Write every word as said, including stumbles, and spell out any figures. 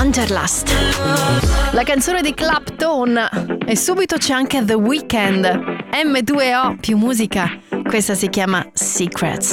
Wanderlust. La canzone di Clapton. E subito c'è anche The Weeknd. M due O più musica. Questa si chiama Secrets.